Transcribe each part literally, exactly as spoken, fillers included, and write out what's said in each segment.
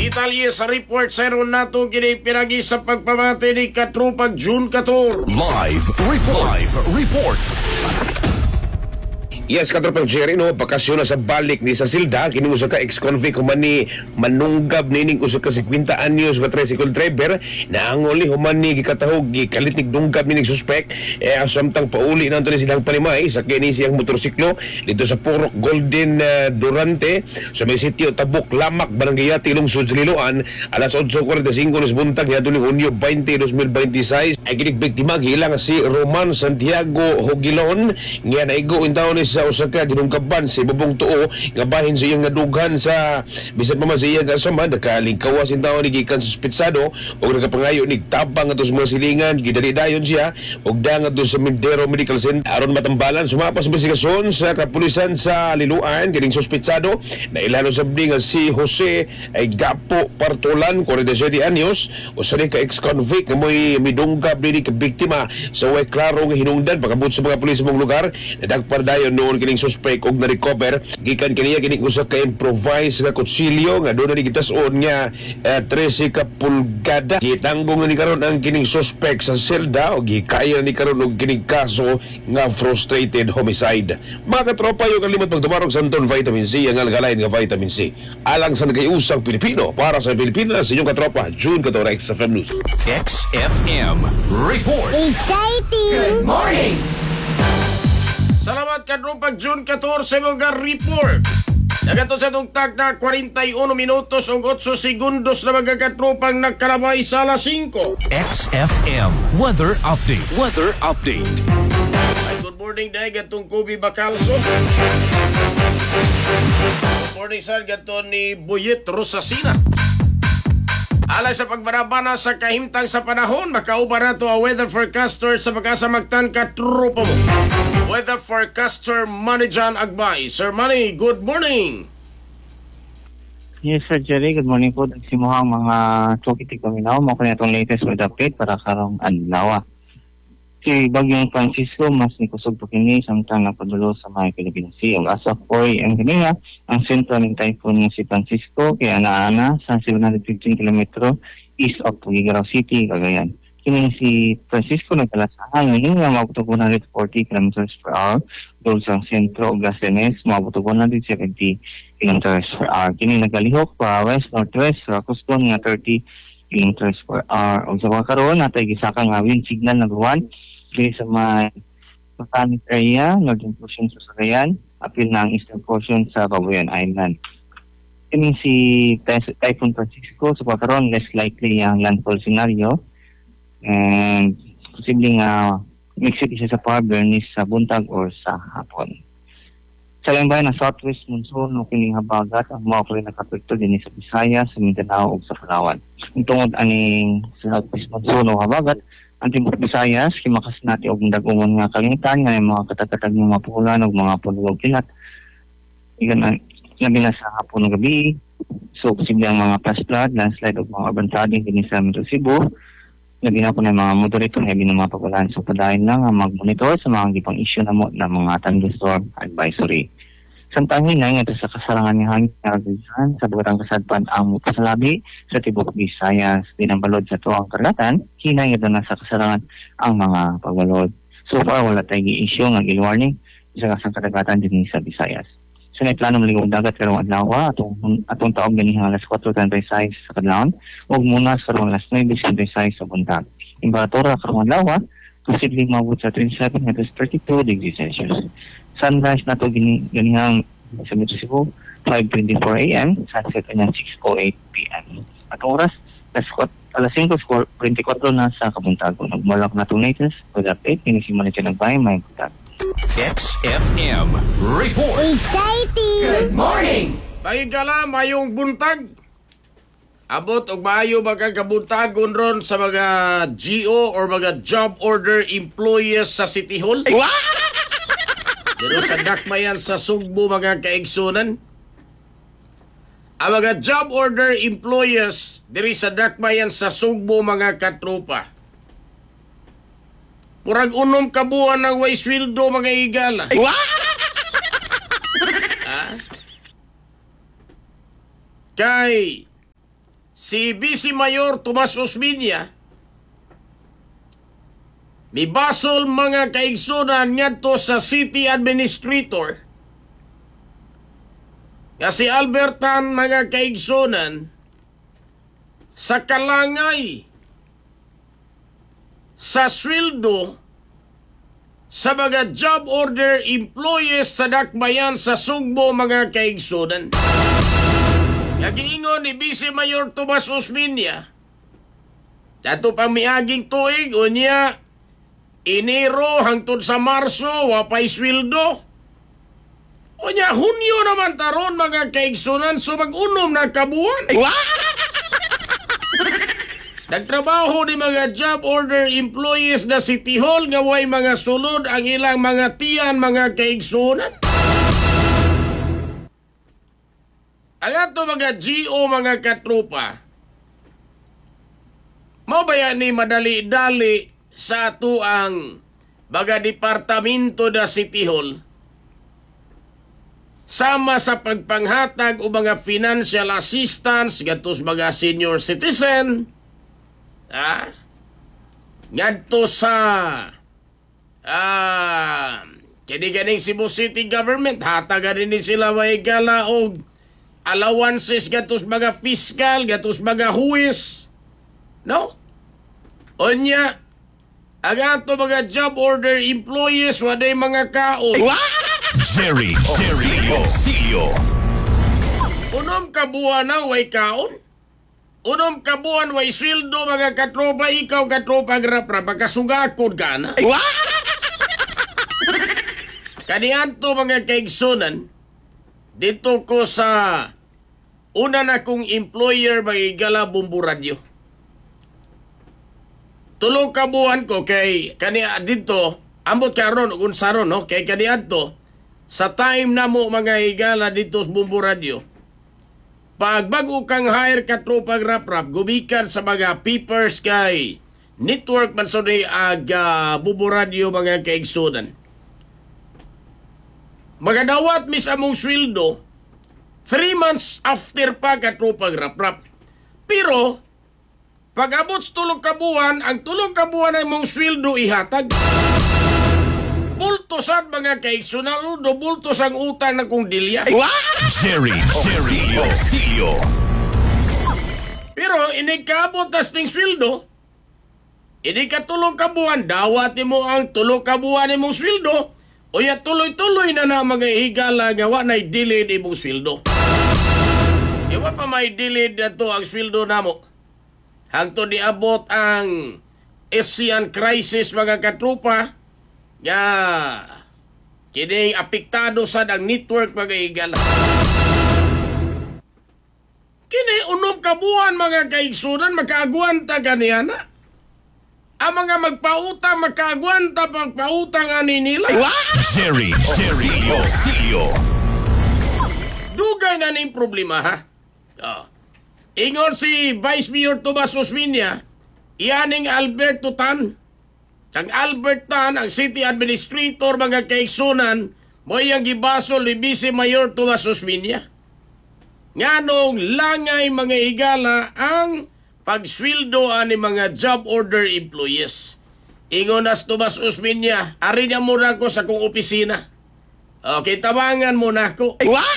Detalye sa report sa ron nato kini pinagi sa pagpamati ni Katrupag June Cator. Live report. Live report. Yes, katropang Jerry, no, bakasyon na sa balik ni sa Silda, kinuusa ka ex-convict human ni manunggab nining usa ka fifty anyos ka tricycle driver na ang uli human ni gikatahog gikalit ni dunggab nining suspect eh samtang pauli na ni silang panimay sa kini siyang motorsiklo dito sa Purok Golden uh, Durante sa may sitio Tabuk Lamak Barangay Yati lungsod sa Liloan alas eight forty-five ng buntag niadto ni Hunyo twenty, twenty twenty-six ay kinig biktima gilang si Roman Santiago Hogilon nga naigo in taon ni sa usa ka ginungkaban sa ibabong tuo nga bahin sa iyang nadughan sa bisan pa man sa iyang kasama nakalingkawas in taon ni gikan suspetsado o nakapangayo ni tabang ato sa mga silingan gidali-dayon siya og dang ato sa Mindero Medical Center aron matambalan sumapas investigasyon sa kapulisan sa Liloan kining suspetsado na ilano sabdi nga si Jose ay Gapo Partolan forty-seven anyos usa ni ka ex-convict nga mo'y midunggab ni ka biktima sa way klaro nga hinungdan pagabot sa mga pulis sa mong lugar nadagpardayon noon kining suspect og na-recover gikan kaniya kining usa ka improvised nga kutsilyo nga doon na gitas-on nga uh, thirteen ka pulgada gitanggong ni karon ang kining suspect sa selda og gikaya ni karon og kining kaso nga frustrated homicide. Mga katropa yung kalimot magtumarog sa Anton Vitamin C ang algalain nga vitamin C alang sa nagayusang Pilipino para sa Pilipinas sa inyong katropa June Cator X F M News. X F M report. Exciting! Good morning. Salamat Katrupag June Cator sa mga report. Nagato sa tugtag na forty-one minutos ug eight segundos na mga katrupang nagkarabay sa alas five. X F M weather update. Weather update. Ay, good morning dahil gatong Kobe Bacalso. Good morning sir, gato ni Buyet Rosasina. Alay sa pagbarabana sa kahimtang sa panahon, makauban na to ang weather forecaster sa pagkasamagtan katrupo mo. Weather forecaster Manny John Agbay. Sir Manny, good morning. Yes, Sir Jerry. Good morning po. Nagsimuhang mga tukitik kami na. Mako na itong latest weather update para karong adlaw. Si Bagyong Francisco, mas ni kusog po kini samtang napadulo sa mga Philippine Sea. Ang asa po'y ang kanina, ang sentro ng typhoon ng si Francisco, kaya naana sa seven hundred fifteen kilometers east of Tuguegarao City, Cagayan. Kini si Francisco nagkalasahan ngayon nga mabuto one hundred forty kilometers per hour. Doon sa sentro o Gasenes, mabuto one hundred seventy kilometers per hour. Kini nagalihok pa west, northwest, sa Custon nga thirty kilometers per hour. O sa mga karoon, natay gisaka nga wind signal na buwan. Dili sa may Botanic area, northern portion sa Cagayan, apil na ang eastern portion sa Babuyan Island. Kini si Typhoon Francisco, sa pagkaroon, less likely ang landfall scenario. And posibleng uh, mixed siya sa power burnish sa buntag or sa hapon. Sa lambayan ng southwest monsoon o kining habagat ang mga kuli nakapekto din sa Visayas, sa Mindanao o sa Palawan. Ang tungod aning southwest monsoon o habagat, ang Timog Visayas, kimakas natin og dagumon nga kalingitan nga mga katatag ng mga pulan o mga punulog kilat. Igan na labi na sa hapon ng gabi. So, posible ang mga flash flood, landslide o mga urban flooding din sa Metro Cebu. Labi na po na mga moderate o heavy na mga pagulan. So, padayon lang ang mag-monitor sa mga gipang issue na mo ng mga thunderstorm advisory. Samtang hinay nga sa kasarangan ni hangin na sa bugatang kasadpan ang pasalabi sa Tibok Visayas. Dinambalod sa tuwang karagatan, hinay nga na sa kasarangan ang mga pagbalod. So far, wala tayong issue ng gill warning sa kasang karagatan din sa Visayas. Sa may plano maligong dagat karong adlaw atong atong taog ganihang alas four thirty-five sa kadlawon ug muna sa karong alas nine thirty-five sa buntag. Temperatura karong adlaw posibleng maabot sa twenty-seven to thirty-two degrees Celsius. Sunrise na to ganihang sa Metro Cebu five twenty-four a m, sunset na six oh eight p m. At oras alas five twenty-four na sa kabuntagon. Nagmalak na itong latest with update pinisimulan siya nagbay may buntag. X F M report. Exciting! Good morning. Pagigala, mayong buntag. Abot og maayo baga kabuntagon ron sa mga G O or mga job order employees sa City Hall. Pero sa dakmayan sa Sugbo mga kaigsunan, ang mga job order employees diri sa dakmayan sa Sugbo mga katropa. Murag unom kabuan ng way sweldo mga igala. Ha? Kay si Vice Mayor Tomas Osmeña mibasol mga kaigsunan ngadto sa City Administrator nga si Albertan mga kaigsunan sa kalangay sa sweldo sa mga job order employees sa dakbayan sa Sugbo mga kaigsunan. Nagiingon ni Vice Mayor Tomas Osmeña dato pang miaging tuig unya Enero hangtod sa Marso wapay sweldo. Unya Hunyo naman taron mga kaigsunan so mag-unom na kabuan. Nagtrabaho ni mga job order employees na City Hall nga way mga sulod ang ilang mga tiyan mga kaigsunan. Ang ato mga G O mga katropa, mao ba yan ni madali-dali sa ato ang mga departamento da City Hall sama sa pagpanghatag o mga financial assistance gatos mga senior citizen, ah, ngadto sa ah, kini-ganing Cebu City Government, hatagan rin ni sila may gala o allowances gatos mga fiscal, gatos mga huwis. No? Onya, ang ato mga job order employees, waday mga kaon. Jerry Osilio. Unom kabuan na way kaon. Unom kabuan way sweldo mga katropa, ikaw katropa grapra, pagkasugakod ka na. Kaniadto mga kaigsunan, dito ko sa una na kong employer magigala Bumbu Radio. Tulong kabuan ko kay kaniya dito, ambot karon kung saron, no? Kay kaniadto, sa time na mo mga higala dito sa Bumbu Radio, pag bago kang hire ka tropa rap-rap, gubikan sa mga papers kay network man so ni aga Bumbu Radio mga kaigsunan. Magadawat mis among sweldo, three months after pa ka tropa rap-rap. Pero, pag abot sa tulong kabuan, ang tulong kabuan ay mong sweldo ihatag. Bultosan mga kaigsunan, do bultos ang utang na kong dilya. Jerry Osilio. Pero inikabot tas ting sweldo, ini ka tulong kabuan, dawat mo ang tulong kabuan ni mong sweldo, o ya tuloy-tuloy na na mga higala nga wa na'y delayed imong sweldo. Iwa pa may delayed na to ang sweldo na mo. Hangtod niabot ang Asian crisis mga katrupa, nga kini apektado sa ang network mga higala. Kini unom kabuan mga kaigsunan, makaagwanta kaniya na. Ang mga magpautang, makaagwanta pagpautang ani nila. Jerry Osilio. Dugay na ning problema ha. Oh. Ingon si Vice Mayor Tomas Osmeña, iyaning Alberto Tan. Sang Albert Tan, ang City Administrator mga kaigsunan, mo iyang gibasol ni Vice Mayor Tomas Osmeña. Nganong langay mga higala ang pagsweldo ani mga job order employees. Ingon as Tomas Osmeña, ari niya muna ko sa kong opisina. Okay, tabangan mo na ko.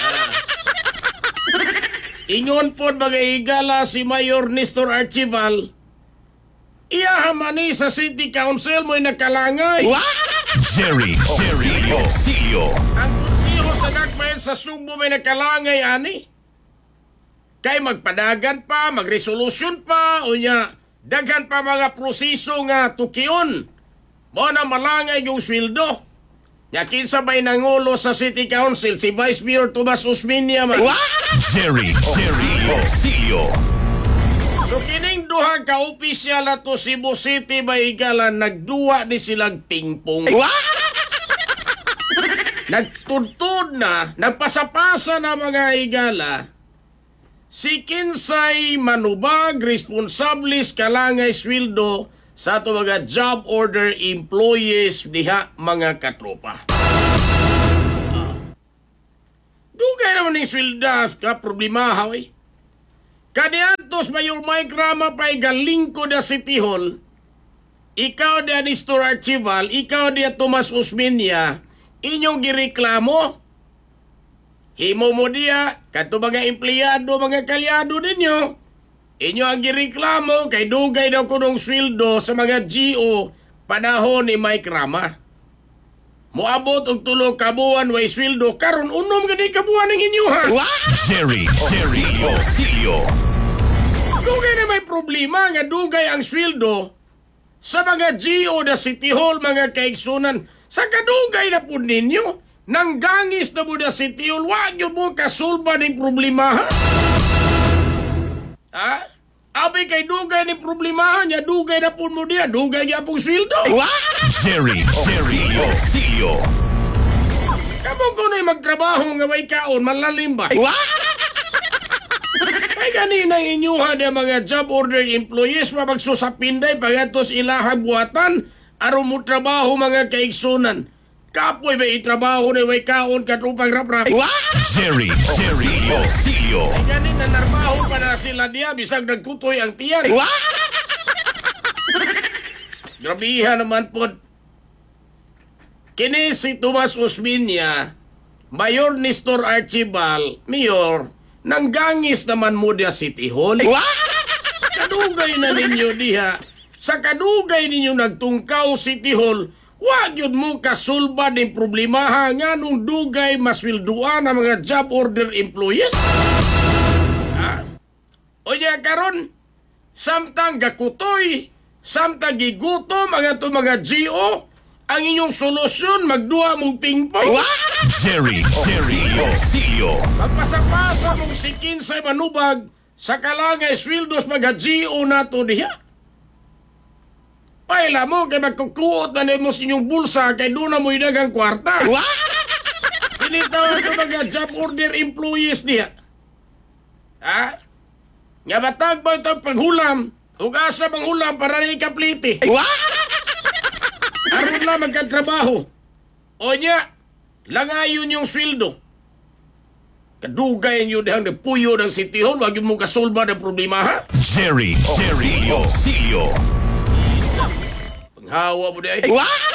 Ingon po mga higala si Mayor Nestor Archival, iyahamani sa City Council mo'y nakalangay. Jerry Osilio. Ang konsiho sa Dakbayan sa Sugbo may nakalangay ani. Kay magpadagan pa, magresolusyon pa, o niya, daghan pa mga proseso nga tukiyon. Mo na malangay yung sweldo. Yakin sabay nangulo sa City Council si Vice Mayor Tomas Osmeña man. Jerry Osilio. So kining duha ka opisyal ato Cebu City Bahigalan nagduwa ni silang pingpong. Nagtudtod na, nagpasapasa na mga higala. Si Kinsay manubag responsables kalangay sweldo sa ato mga job order employees diha mga katropa. Ah. Dugay naman ni swelda ka problema haway. Kaniadto Pagkatos Mayor Mike Rama pa'y galingko na City Hall, ikaw na ni Store Archival, ikaw ni Tomas Usmeña, inyong gireklamo. Himo mo diya, kato mga empleyado, mga kalyado ninyo, inyo ang gireklamo kay dugay daw kunong sweldo sa mga G O panahon ni Mike Rama. Moabot og tulo ka buwan way sweldo, karon unom gani ka buwan ng inyo ha. Jerry Osilio. Osilio. Dugay na may problema nga dugay ang sweldo sa mga G O na City Hall, mga kaigsunan. Sa kadugay na po ninyo, nang gangis na mo na City Hall, wag yun mo kasulba ng problema ha. Ha? Abi kay dugay ni problema niya, dugay na po mo diya, dugay niya pong sweldo. Jerry Jerry Osilio. Kamong ko na'y magtrabaho nga way kaon, malalim ba? Ay ganina inyuha na mga job order employees wa magsusapinday pagatos ilahang buhatan aron mo trabaho mga kaigsunan. Kapoy ba itrabaho na way kaon katupang rap-rap? Jerry Jerry Osilio. Ay ganina narbaho pa na sila diya bisag nagkutoy ang tiyan. Grabihan naman po. Kini si Tomas Usmeña, Mayor Nestor Archibal, Mayor, nanggangis naman mo diya City Hall. Kadugay na ninyo diha. Sa kadugay ninyo nagtungkaw City Hall, wag yun mo kasulba ng problemaha nga nung dugay maswilduan ang mga job order employees. Ha? O niya karon, samtang gakutoy, samtang gigutom ang ato mga G O, ang inyong solusyon, magduha mong pingpong. Jerry Jerry Osilio. Magpasapasa mong sikin sa manubag sa kalangay sweldos mga G O nato diha. Paila mo kay magkukuot na mo sa inyong bulsa kay doon na mo idagang kwarta. Pinitaw ito mga job order employees diha. Ha? Nga batag ba ito paghulam? Ug-asa pang hulam para na ikapliti. Aron na magkatrabaho. O niya, langayon yung sweldo. Kadugay nyo dahang nagpuyo ng City Hall, wag yung mong kasolba ng problema ha? Jerry Jerry Osilio. Panghawa mo dahil.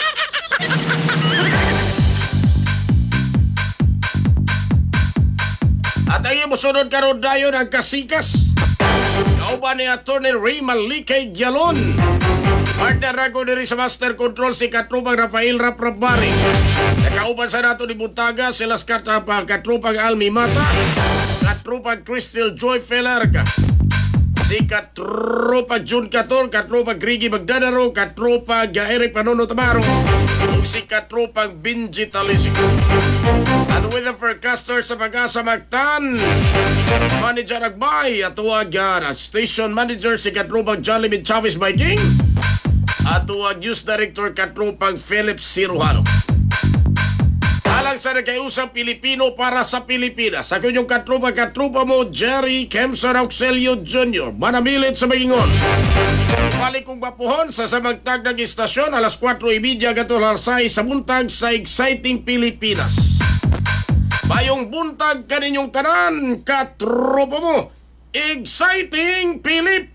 At ang iyong musunod karon dayon ang kasikas. Kauban ni Atty. Ray Malikay Gyalon. Partner ako diri sa Master Control si Katrupang Rafael Raprabari. Nakauban sa nato ni Buntaga sila sa Katrupang Almi Mata, Katrupang Crystal Joy Felarga, si Katrupang June Cator, Katrupang Grigi Magdadaro, Katrupang Eric Panono Tamaro, ug si Katrupang Benji Talisico. At with the forecaster sa Pag-asa Mactan, Manager Agbay, at tuwag uh, Station Manager si Katrupang Jollibee Chavez Viking, at tuwag News Director Katrupang Philip Ciruano. Alang sa nagkayusang Pilipino para sa Pilipinas, sa kanyang katrupa katrupa mo, Jerry Kemser Auxilio Junior Manamilit sa Magingon. Balik kong bapuhon sa samagtag ng istasyon alas kwatro y media gatularsay sa buntag sa Exciting Pilipinas. Bayong buntag kaninyong tanan, katrupa mo, Exciting Pilipinas.